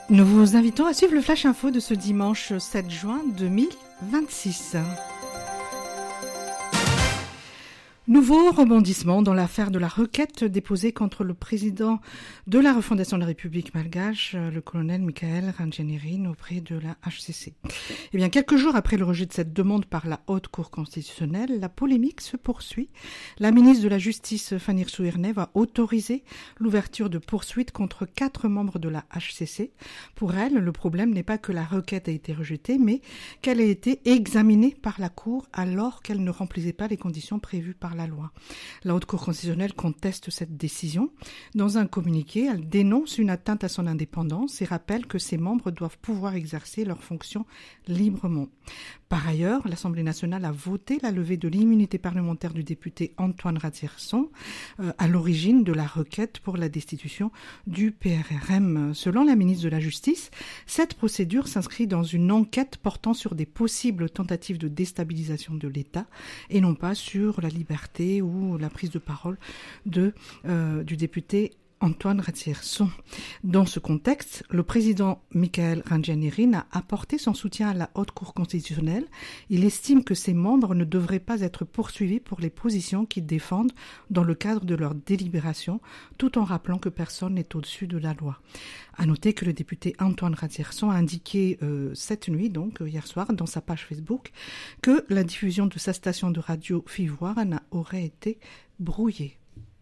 Nous vous invitons à suivre le Flash Info de ce dimanche 7 juin 2026. Nouveau rebondissement dans l'affaire de la requête déposée contre le président de la refondation de la République malgache, le colonel Michael Randjenerin, auprès de la HCC. Eh bien, quelques jours après le rejet de cette demande par la Haute Cour constitutionnelle, la polémique se poursuit. La ministre de la Justice, Fanny Rsou-Ernest, va autoriser l'ouverture de poursuites contre 4 membres de la HCC. Pour elle, le problème n'est pas que la requête a été rejetée, mais qu'elle a été examinée par la Cour alors qu'elle ne remplissait pas les conditions prévues par la loi. La Haute Cour constitutionnelle conteste cette décision. Dans un communiqué, elle dénonce une atteinte à son indépendance et rappelle que ses membres doivent pouvoir exercer leurs fonctions librement. Par ailleurs, l'Assemblée nationale a voté la levée de l'immunité parlementaire du député Antoine Ratsirson à l'origine de la requête pour la destitution du PRRM. Selon la ministre de la Justice, cette procédure s'inscrit dans une enquête portant sur des possibles tentatives de déstabilisation de l'État et non pas sur la liberté ou la prise de parole du député Antoine Ratsirson. Dans ce contexte, le président Michael Randjenerin a apporté son soutien à la Haute Cour constitutionnelle. Il estime que ses membres ne devraient pas être poursuivis pour les positions qu'ils défendent dans le cadre de leur délibération, tout en rappelant que personne n'est au-dessus de la loi. À noter que le député Antoine Ratsirson a indiqué cette nuit, donc hier soir, dans sa page Facebook, que la diffusion de sa station de radio Fivoirne aurait été brouillée.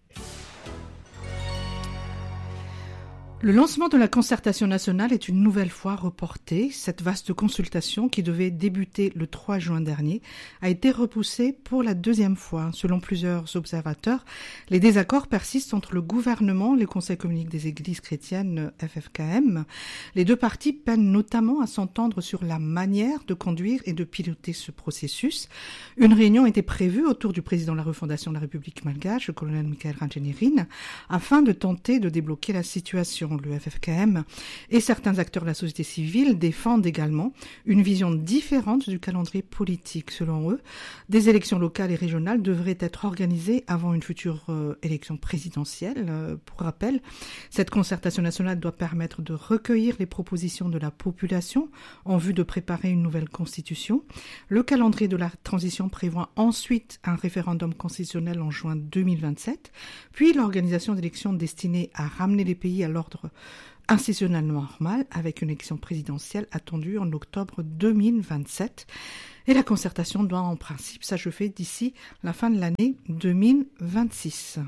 Le lancement de la concertation nationale est une nouvelle fois reporté. Cette vaste consultation, qui devait débuter le 3 juin dernier, a été repoussée pour la 2e fois. Selon plusieurs observateurs, les désaccords persistent entre le gouvernement et le Conseil communique des églises chrétiennes FFKM. Les deux parties peinent notamment à s'entendre sur la manière de conduire et de piloter ce processus. Une réunion était prévue autour du président de la refondation de la République malgache, le colonel Michael Randjenerin, afin de tenter de débloquer la situation. Le FFKM et certains acteurs de la société civile défendent également une vision différente du calendrier politique. Selon eux, des élections locales et régionales devraient être organisées avant une future élection présidentielle. Pour rappel, cette concertation nationale doit permettre de recueillir les propositions de la population en vue de préparer une nouvelle constitution. Le calendrier de la transition prévoit ensuite un référendum constitutionnel en juin 2027, puis l'organisation d'élections destinées à ramener les pays à l'ordre institutionnel normal avec une élection présidentielle attendue en octobre 2027. Et la concertation doit en principe s'achever d'ici la fin de l'année 2026.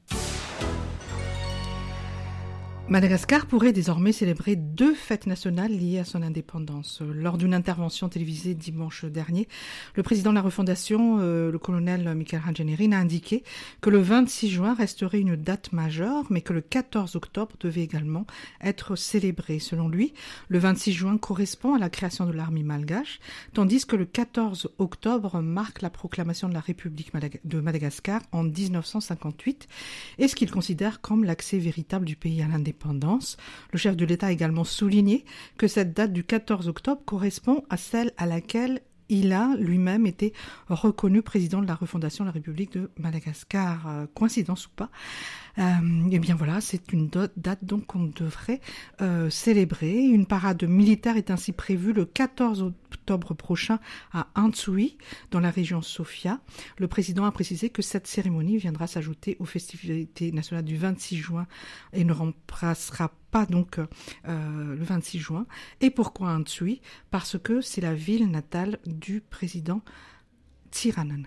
Madagascar pourrait désormais célébrer 2 fêtes nationales liées à son indépendance. Lors d'une intervention télévisée dimanche dernier, le président de la refondation, le colonel Michael Randjenerin, a indiqué que le 26 juin resterait une date majeure, mais que le 14 octobre devait également être célébré. Selon lui, le 26 juin correspond à la création de l'armée malgache, tandis que le 14 octobre marque la proclamation de la République de Madagascar en 1958, et ce qu'il considère comme l'accès véritable du pays à l'indépendance. Le chef de l'État a également souligné que cette date du 14 octobre correspond à celle à laquelle il a lui-même été reconnu président de la refondation de la République de Madagascar. Coïncidence ou pas, eh bien voilà, c'est une date donc qu'on devrait célébrer. Une parade militaire est ainsi prévue le 14 octobre prochain à Antsui, dans la région Sofia. Le président a précisé que cette cérémonie viendra s'ajouter aux festivités nationales du 26 juin et ne remplacera pas donc le 26 juin. Et pourquoi Antsui ? Parce que c'est la ville natale du président Tsiranana.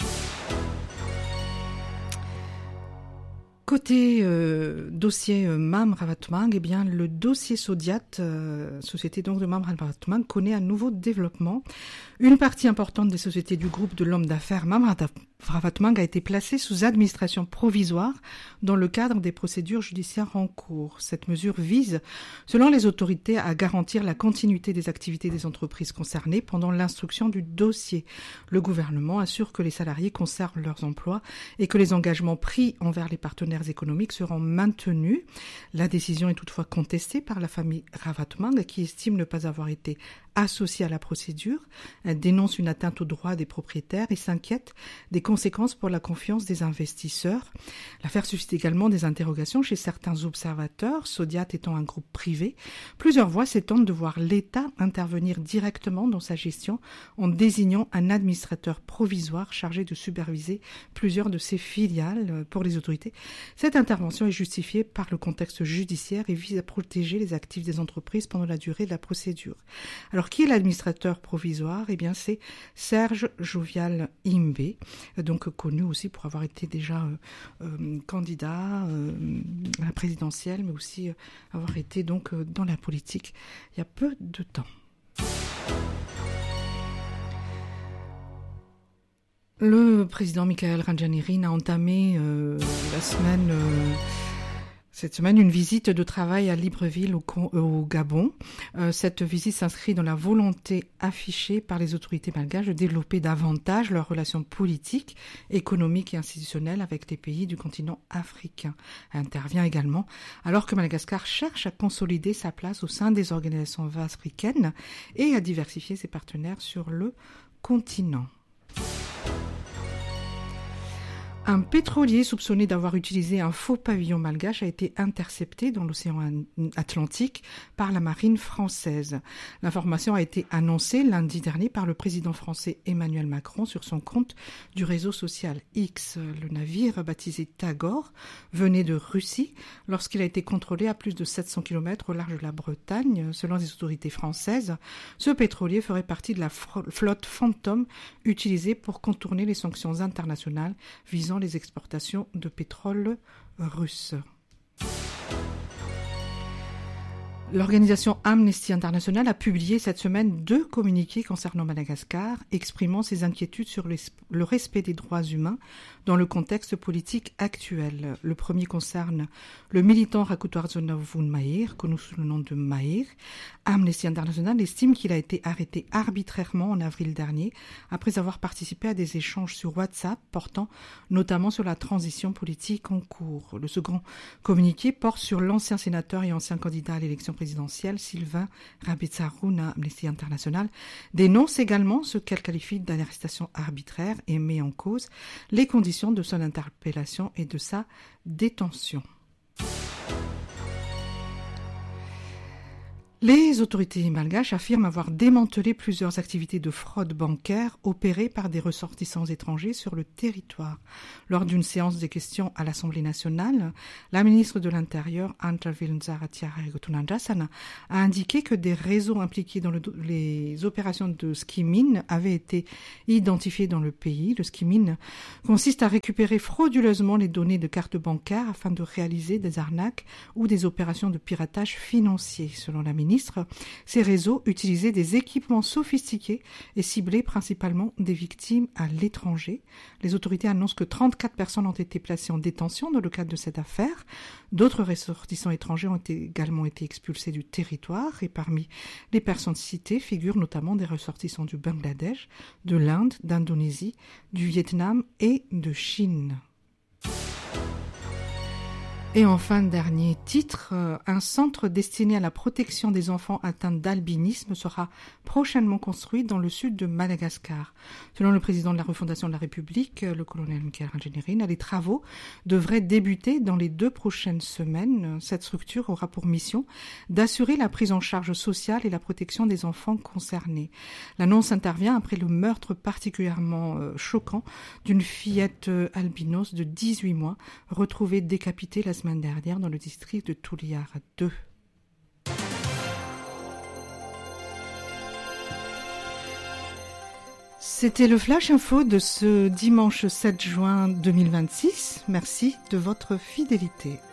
Côté dossier MAM Ravatmang, eh bien le dossier Sodiat, société donc de MAM Ravatmang, connaît un nouveau développement. Une partie importante des sociétés du groupe de l'homme d'affaires MAM Ravatmang a été placée sous administration provisoire dans le cadre des procédures judiciaires en cours. Cette mesure vise, selon les autorités, à garantir la continuité des activités des entreprises concernées pendant l'instruction du dossier. Le gouvernement assure que les salariés conservent leurs emplois et que les engagements pris envers les partenaires sanitaires et économiques seront maintenus. La décision est toutefois contestée par la famille Ravatmang qui estime ne pas avoir été associée à la procédure. Elle dénonce une atteinte aux droits des propriétaires et s'inquiète des conséquences pour la confiance des investisseurs. L'affaire suscite également des interrogations chez certains observateurs, Sodiat étant un groupe privé. Plusieurs voix s'étonnent de voir l'État intervenir directement dans sa gestion en désignant un administrateur provisoire chargé de superviser plusieurs de ses filiales pour les autorités. Cette intervention est justifiée par le contexte judiciaire et vise à protéger les actifs des entreprises pendant la durée de la procédure. Alors, qui est l'administrateur provisoire ? Eh bien, c'est Serge Jovial Imbe, donc connu aussi pour avoir été déjà candidat à la présidentielle, mais aussi avoir été donc dans la politique il y a peu de temps. Le président Michael Randjanirin a entamé cette semaine une visite de travail à Libreville au Gabon. Cette visite s'inscrit dans la volonté affichée par les autorités malgaches de développer davantage leurs relations politiques, économiques et institutionnelles avec les pays du continent africain. Elle intervient également alors que Madagascar cherche à consolider sa place au sein des organisations africaines et à diversifier ses partenaires sur le continent. Un pétrolier soupçonné d'avoir utilisé un faux pavillon malgache a été intercepté dans l'océan Atlantique par la marine française. L'information a été annoncée lundi dernier par le président français Emmanuel Macron sur son compte du réseau social X. Le navire, baptisé Tagore, venait de Russie lorsqu'il a été contrôlé à plus de 700 km au large de la Bretagne. Selon les autorités françaises, ce pétrolier ferait partie de la flotte fantôme utilisée pour contourner les sanctions internationales visant les exportations de pétrole russe. L'organisation Amnesty International a publié cette semaine 2 communiqués concernant Madagascar, exprimant ses inquiétudes sur le respect des droits humains dans le contexte politique actuel. Le premier concerne le militant Rakutoarzona Mahir, connu sous le nom de Mahir. Amnesty International estime qu'il a été arrêté arbitrairement en avril dernier, après avoir participé à des échanges sur WhatsApp portant notamment sur la transition politique en cours. Le second communiqué porte sur l'ancien sénateur et ancien candidat à l'élection présidentielle Sylvain Rabitsarouna. Amnesty International dénonce également ce qu'elle qualifie d'arrestation arbitraire et met en cause les conditions de son interpellation et de sa détention. Les autorités malgaches affirment avoir démantelé plusieurs activités de fraude bancaire opérées par des ressortissants étrangers sur le territoire. Lors d'une séance de questions à l'Assemblée nationale, la ministre de l'Intérieur, Antraviln Zaratia-Regotunandrasana, a indiqué que des réseaux impliqués dans les opérations de skimming avaient été identifiés dans le pays. Le skimming consiste à récupérer frauduleusement les données de cartes bancaires afin de réaliser des arnaques ou des opérations de piratage financier. Selon la ministre, ces réseaux utilisaient des équipements sophistiqués et ciblaient principalement des victimes à l'étranger. Les autorités annoncent que 34 personnes ont été placées en détention dans le cadre de cette affaire. D'autres ressortissants étrangers ont également été expulsés du territoire et parmi les personnes citées figurent notamment des ressortissants du Bangladesh, de l'Inde, d'Indonésie, du Vietnam et de Chine. Et enfin, dernier titre, un centre destiné à la protection des enfants atteints d'albinisme sera prochainement construit dans le sud de Madagascar. Selon le président de la refondation de la République, le colonel Michael Randjanirin, les travaux devraient débuter dans les 2 prochaines semaines. Cette structure aura pour mission d'assurer la prise en charge sociale et la protection des enfants concernés. L'annonce intervient après le meurtre particulièrement choquant d'une fillette albinos de 18 mois retrouvée décapitée la semaine dernière dans le district de Tuliar 2. C'était le Flash Info de ce dimanche 7 juin 2026. Merci de votre fidélité.